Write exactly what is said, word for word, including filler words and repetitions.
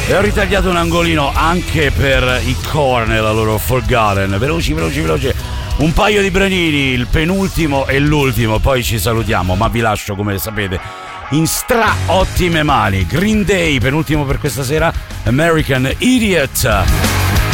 E ho ritagliato un angolino anche per i Korn e la loro Forgotten. Veloci, veloci, veloci. Un paio di branini, il penultimo e l'ultimo, poi ci salutiamo, ma vi lascio, come sapete, in stra ottime mani. Green Day, penultimo per questa sera, American Idiot.